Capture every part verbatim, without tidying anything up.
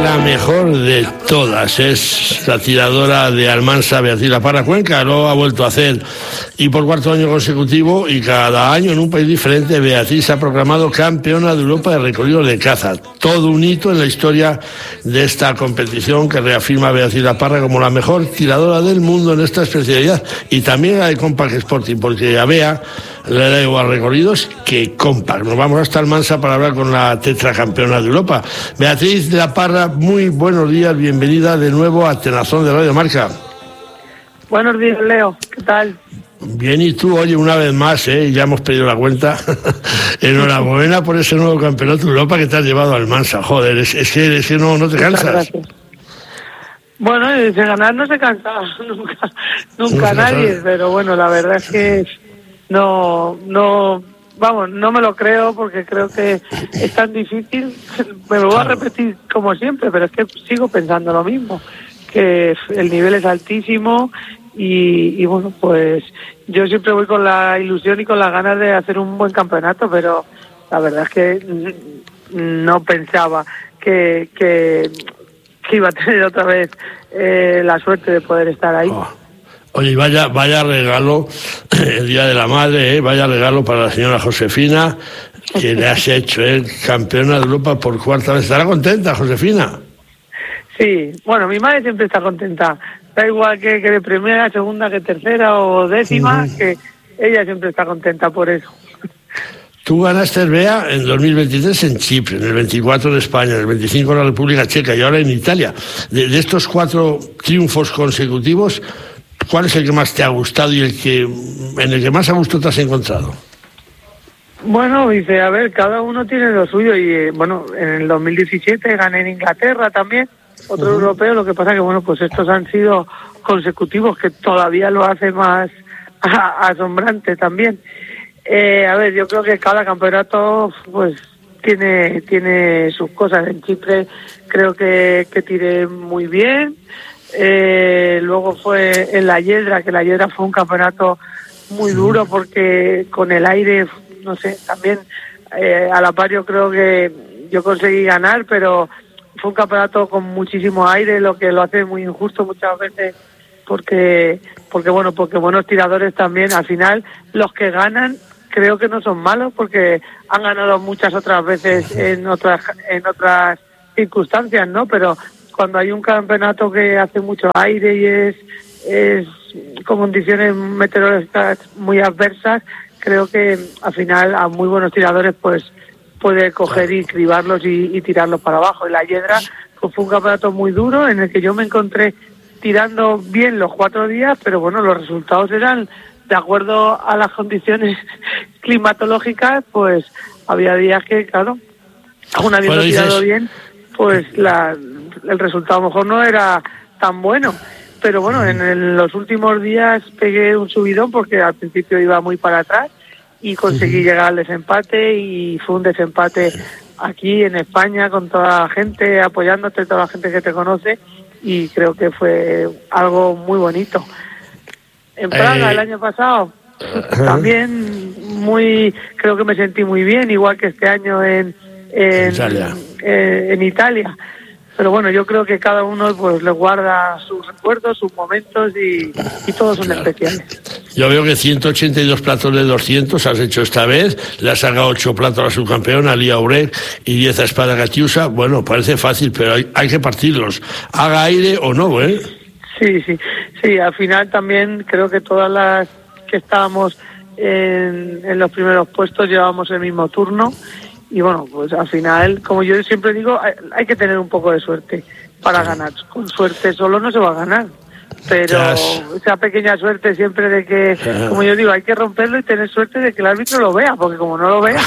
la mejor de todas. Es la tiradora de Almansa, Beatriz La Parra. Cuenca lo ha vuelto a hacer, y por cuarto año consecutivo, y cada año en un país diferente, Beatriz se ha proclamado campeona de Europa de recorrido de caza. Todo un hito en la historia de esta competición que reafirma a Beatriz La Parra como la mejor tiradora del mundo en esta especialidad, y también la de Compact Sporting, porque a Bea le da igual recorridos que Compact. Nos vamos hasta Almansa para hablar con la tetracampeona de Europa. Beatriz La Parra, muy buenos días, bienvenida de nuevo a Tenazón de Radio Marca. Buenos días, Leo, ¿qué tal? Bien, y tú, oye, una vez más, ¿eh? Ya hemos pedido la cuenta. Enhorabuena por ese nuevo campeonato de Europa que te has llevado a Almansa. Joder, es, es que, es que no, no te cansas. Bueno, de ganar no se cansa nunca, nunca no nadie, sabe. Pero bueno, la verdad es que no, no, vamos, no me lo creo, porque creo que es tan difícil. Me lo voy a repetir como siempre, pero es que sigo pensando lo mismo, que el nivel es altísimo. Y, y bueno, pues yo siempre voy con la ilusión y con las ganas de hacer un buen campeonato, pero la verdad es que no pensaba que, que, que iba a tener otra vez eh, la suerte de poder estar ahí. Oh. Oye, vaya, vaya regalo el Día de la Madre, ¿eh? Vaya regalo para la señora Josefina, que le has hecho, ¿eh? Campeona de Europa por cuarta vez. ¿Estará contenta, Josefina? Sí, bueno, mi madre siempre está contenta. Da igual que, que de primera, segunda, que tercera o décima, uh-huh. que ella siempre está contenta por eso. Tú ganaste, Bea, en dos mil veintitrés en Chipre, en el veinticuatro en España, en el veinticinco en la República Checa y ahora en Italia. De, de estos cuatro triunfos consecutivos, ¿cuál es el que más te ha gustado y el que en el que más a gusto te has encontrado? Bueno, dice, a ver, cada uno tiene lo suyo y, eh, bueno, en el dos mil diecisiete gané en Inglaterra también, otro uh-huh. europeo, lo que pasa que, bueno, pues estos han sido consecutivos, que todavía lo hace más a- asombrante también. Eh, a ver, yo creo que cada campeonato, pues, tiene tiene sus cosas. En Chipre creo que, que tiré muy bien. Eh, luego fue en la Hiedra, que la Hiedra fue un campeonato muy duro, porque con el aire, no sé, también eh, a la par yo creo que yo conseguí ganar, pero fue un campeonato con muchísimo aire, lo que lo hace muy injusto muchas veces, porque porque bueno, porque buenos tiradores también, al final los que ganan creo que no son malos, porque han ganado muchas otras veces en otras en otras circunstancias, ¿no? Pero cuando hay un campeonato que hace mucho aire y es es con condiciones meteorológicas muy adversas, creo que al final a muy buenos tiradores pues puede coger y cribarlos y, y tirarlos para abajo. Y la Hiedra pues, fue un campeonato muy duro en el que yo me encontré tirando bien los cuatro días, pero bueno, los resultados eran de acuerdo a las condiciones climatológicas, pues había días que, claro, aún habiendo bueno, tirado bien, pues la, el resultado a lo mejor no era tan bueno. Pero bueno, en el, los últimos días pegué un subidón, porque al principio iba muy para atrás y conseguí uh-huh. llegar al desempate, y fue un desempate aquí en España con toda la gente apoyándote, toda la gente que te conoce, y creo que fue algo muy bonito. En Praga eh... el año pasado uh-huh. también muy, creo que me sentí muy bien, igual que este año en en Italia. En, en Italia. Pero bueno, yo creo que cada uno pues le guarda sus recuerdos, sus momentos, y, y todos son claro. especiales. Yo veo que ciento ochenta y dos platos de doscientos has hecho esta vez, le has sacado ocho platos a la subcampeona, Lía Urec, y diez a Espada Catiusa. Bueno, parece fácil, pero hay, hay que partirlos, haga aire o no, ¿eh? Sí, sí, sí, al final también creo que todas las que estábamos en, en los primeros puestos llevábamos el mismo turno. Y bueno, pues al final, como yo siempre digo, hay, hay que tener un poco de suerte para ganar. Con suerte solo no se va a ganar, pero esa pequeña suerte siempre de que, como yo digo, hay que romperlo y tener suerte de que el árbitro lo vea, porque como no lo vea...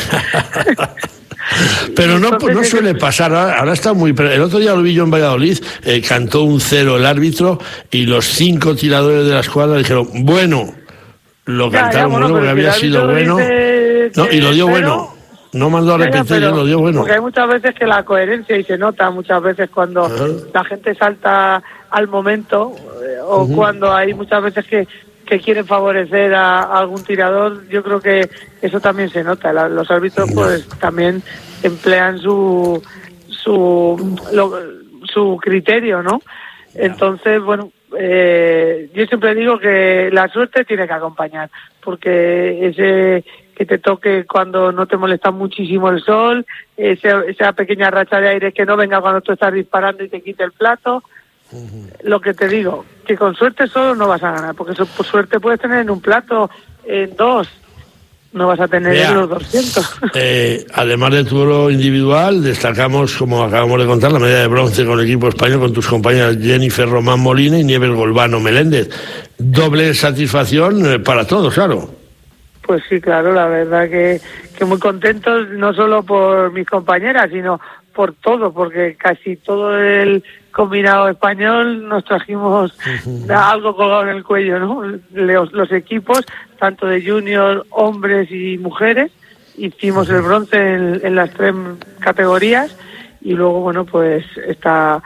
Pero no, pues no suele pasar, ahora, ahora está muy... El otro día lo vi yo en Valladolid, eh, cantó un cero el árbitro y los cinco tiradores de la escuadra dijeron, bueno, lo ya, cantaron ya, bueno, bueno, porque había sido bueno, no, y lo dio pero... bueno. No mandó a repetir, ya lo dio bueno. Porque hay muchas veces que la coherencia, y se nota muchas veces cuando uh-huh. la gente salta al momento, eh, o uh-huh. cuando hay muchas veces que, que quieren favorecer a, a algún tirador, yo creo que eso también se nota. La, los árbitros pues también emplean su su lo, su criterio, ¿no? Entonces, bueno, eh, yo siempre digo que la suerte tiene que acompañar, porque ese que te toque cuando no te molesta muchísimo el sol, ese, esa pequeña racha de aire que no venga cuando tú estás disparando y te quite el plato. Uh-huh. Lo que te digo, que con suerte solo no vas a ganar, porque eso, por suerte puedes tener en un plato, en dos, no vas a tener Vea, en los doscientos. Eh, además de tu oro individual, destacamos, como acabamos de contar, la medalla de bronce con el equipo español con tus compañeras Jennifer Román Molina y Nieves Golbano Meléndez. Doble satisfacción eh, para todos, claro. Pues sí, claro, la verdad que, que muy contentos, no solo por mis compañeras, sino por todo, porque casi todo el combinado español nos trajimos uh-huh. algo colgado en el cuello, ¿no? Los, los equipos, tanto de junior, hombres y mujeres, hicimos uh-huh. el bronce en, en las tres categorías y luego, bueno, pues está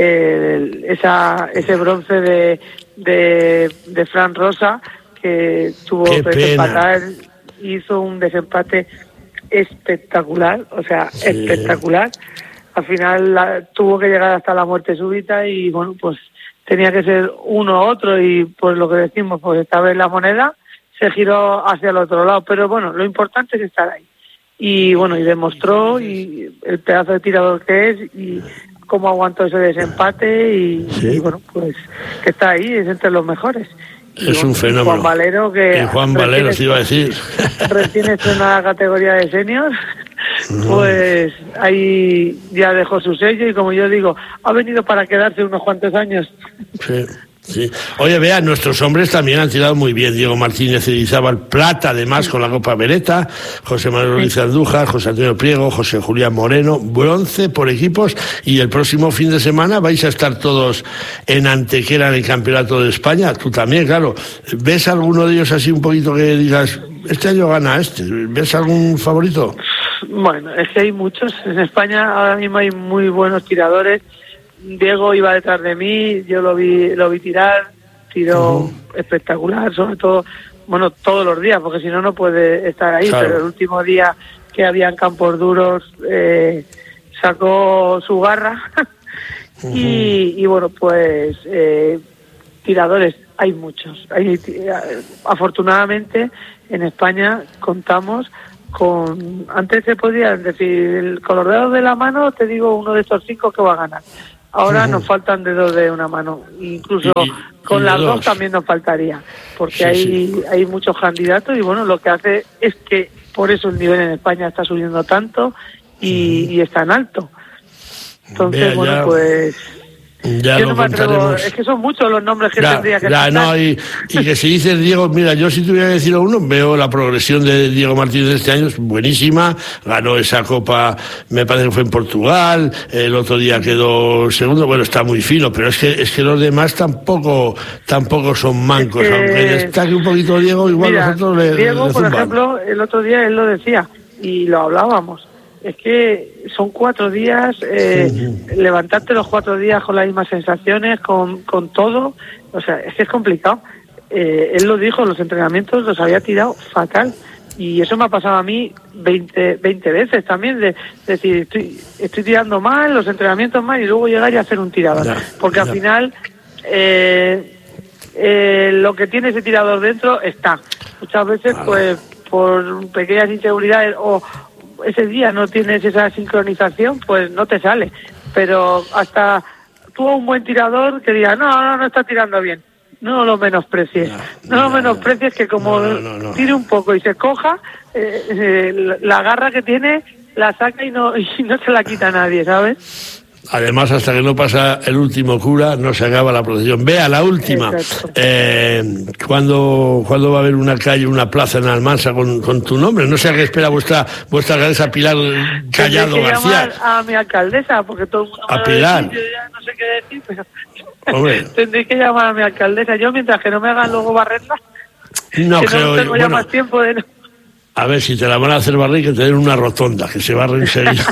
eh, esa ese bronce de, de, de Fran Rosa, que tuvo que desempatar, hizo un desempate espectacular, o sea, sí. espectacular. Al final la, tuvo que llegar hasta la muerte súbita y bueno, pues tenía que ser uno u otro y pues lo que decimos, pues esta vez la moneda se giró hacia el otro lado, pero bueno, lo importante es estar ahí. Y bueno, y demostró y el pedazo de tirador que es y cómo aguantó ese desempate y, sí. y bueno, pues que está ahí, es entre los mejores. Es bueno, un fenómeno. Juan Valero, que y Juan Valero, se iba a decir. Recién estrenada la categoría de senior, no. pues ahí ya dejó su sello y como yo digo, ha venido para quedarse unos cuantos años. Sí. Sí. Oye, vea, nuestros hombres también han tirado muy bien. Diego Martínez y Izábal plata, además, con la Copa Beretta. José Manuel Ruiz Andújar, José Antonio Priego, José Julián Moreno, bronce por equipos. Y el próximo fin de semana vais a estar todos en Antequera en el Campeonato de España. Tú también, claro. ¿Ves alguno de ellos así un poquito que digas, este año gana este? ¿Ves algún favorito? Bueno, es que hay muchos. En España ahora mismo hay muy buenos tiradores. Diego iba detrás de mí, yo lo vi lo vi tirar, tiró uh-huh. espectacular, sobre todo, bueno, todos los días, porque si no, no puede estar ahí, claro. Pero el último día que habían campos duros, eh, sacó su garra uh-huh. y, y bueno, pues eh, tiradores hay muchos. Hay, afortunadamente, en España contamos con, antes se podía decir, con los dedos de la mano, te digo uno de estos cinco que va a ganar. Ahora uh-huh. nos faltan dedos de una mano, incluso y, con y las dos. dos también nos faltaría, porque sí, hay sí. hay muchos candidatos y bueno, lo que hace es que por eso el nivel en España está subiendo tanto y, uh-huh. y es tan alto. Entonces, Vea, bueno, ya. pues... Ya yo lo no me atrevo, contaremos. Es que son muchos los nombres que ya, tendría que ya, no, y, y que si dices Diego, mira, yo si tuviera que decir uno, veo la progresión de Diego Martínez este año, es buenísima, ganó esa copa, me parece que fue en Portugal, el otro día quedó segundo, bueno, está muy fino, pero es que es que los demás tampoco tampoco son mancos, es que, aunque destaque un poquito Diego, igual mira, nosotros le Diego, le por ejemplo, el otro día él lo decía, y lo hablábamos, es que son cuatro días, eh, sí. levantarte los cuatro días con las mismas sensaciones, con, con todo, o sea, es que es complicado. Eh, él lo dijo, los entrenamientos los había tirado fatal, y eso me ha pasado a mí veinte, veinte veces también, de, de decir, estoy, estoy tirando mal, los entrenamientos mal, y luego llegar y hacer un tirador, ya, porque ya. al final eh, eh, lo que tiene ese tirador dentro está. Muchas veces, ah. pues, por pequeñas inseguridades o ese día no tienes esa sincronización, pues no te sale. Pero hasta tú un buen tirador que diga, no, no, no está tirando bien. No lo menosprecies. No, no, no lo menosprecies, que como no, no, no. tire un poco y se coja, eh, eh, la garra que tiene la saca y no, y no se la quita nadie, ¿sabes? Además, hasta que no pasa el último cura, no se acaba la procesión. Vea, la última. Eh, ¿cuándo, ¿Cuándo va a haber una calle, una plaza en Almansa con, con tu nombre? No sé a qué espera vuestra vuestra alcaldesa Pilar Callado Tendré que García. Llamar a mi alcaldesa, porque todo el mundo a Pilar. Decir, yo ya no sé qué decir, pero Hombre. tendré que llamar a mi alcaldesa. Yo, mientras que no me hagan luego barrerla, no que creo, no tengo bueno, ya más tiempo de no. A ver, si te la van a hacer barrer, que te den una rotonda, que se barre enseguida.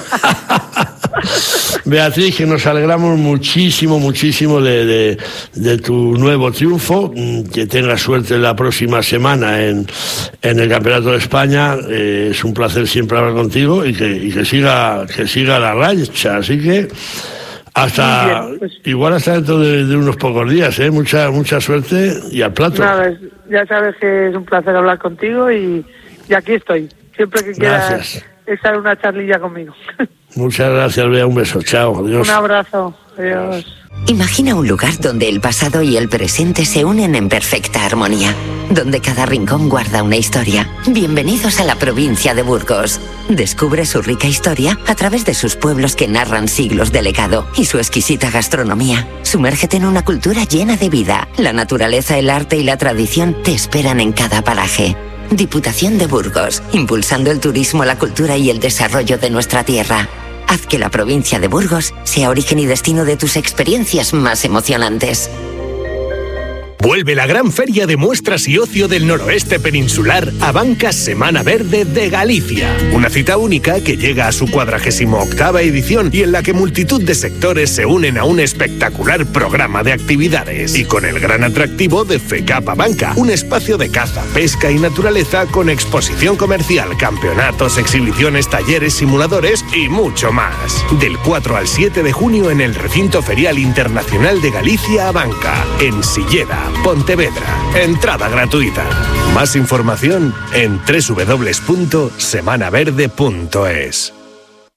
Beatriz, que nos alegramos muchísimo, muchísimo de, de, de tu nuevo triunfo, que tengas suerte la próxima semana en, en el Campeonato de España. Eh, es un placer siempre hablar contigo y que, y que siga que siga la racha, así que Hasta, bien, pues, igual hasta dentro de, de unos pocos días, ¿eh? Mucha, mucha suerte y al plato. Nada, es, ya sabes que es un placer hablar contigo y, y aquí estoy. Siempre que quieras Gracias. estar una charlilla conmigo. Muchas gracias, Bea. Un beso. Chao. Adiós. Un abrazo. Adiós. Imagina un lugar donde el pasado y el presente se unen en perfecta armonía, donde cada rincón guarda una historia. Bienvenidos a la provincia de Burgos. Descubre su rica historia a través de sus pueblos que narran siglos de legado y su exquisita gastronomía. Sumérgete en una cultura llena de vida. La naturaleza, el arte y la tradición te esperan en cada paraje. Diputación de Burgos, impulsando el turismo, la cultura y el desarrollo de nuestra tierra. Haz que la provincia de Burgos sea origen y destino de tus experiencias más emocionantes. Vuelve la gran feria de muestras y ocio del noroeste peninsular Abanca Semana Verde de Galicia. Una cita única que llega a su cuadragésimo octava edición y en la que multitud de sectores se unen a un espectacular programa de actividades. Y con el gran atractivo de FECAP Abanca, un espacio de caza, pesca y naturaleza con exposición comercial, campeonatos, exhibiciones, talleres, simuladores y mucho más. Del cuatro al siete de junio en el Recinto Ferial Internacional de Galicia Abanca, en Silleda, Pontevedra. Entrada gratuita. Más información en doble u doble u doble u punto semana verde punto es.